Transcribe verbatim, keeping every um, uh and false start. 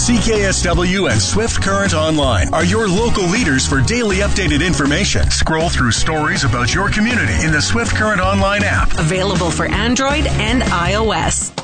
C K S W and Swift Current Online are your local leaders for daily updated information. Scroll through stories about your community in the Swift Current Online app. Available for Android and iOS.